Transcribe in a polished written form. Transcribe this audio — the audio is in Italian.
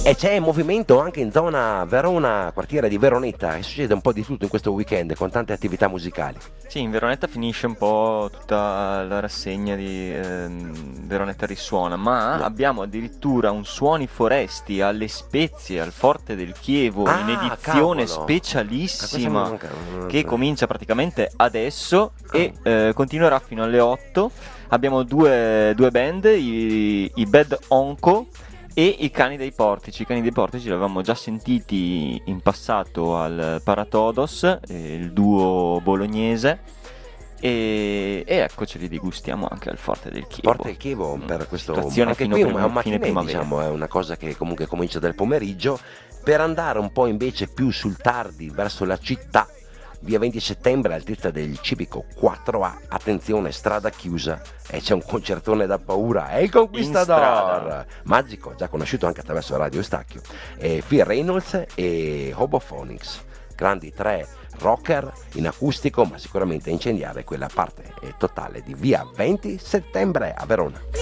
E c'è movimento anche in zona Verona, quartiere di Veronetta, e succede un po' di tutto in questo weekend con tante attività musicali. Sì, in Veronetta finisce un po' tutta la rassegna di Veronetta Risuona, ma No. abbiamo addirittura un Suoni Foresti alle Spezie, al Forte del Chievo, in edizione cavolo! Questa mi specialissima, manca. che comincia praticamente adesso e continuerà fino alle 8. Abbiamo due band, i Bad Onco e i Cani dei Portici. I Cani dei Portici li avevamo già sentiti in passato al Paratodos, il duo bolognese, e ecco, ce li degustiamo anche al Forte del Chievo. Forte il Chievo per questo, Situazione anche fino qui prima- è un fine matinee, primavera. diciamo, è una cosa che comunque comincia dal pomeriggio, per andare un po' invece più sul tardi verso la città. Via 20 settembre, altezza del civico 4A, attenzione, strada chiusa e c'è un concertone da paura, è il In Conquistador, strada. magico, già conosciuto anche attraverso Radio Stacchio, e Phil Reynolds e Hobophonics, grandi tre rocker in acustico, ma sicuramente a incendiare quella parte totale di via 20 settembre a Verona.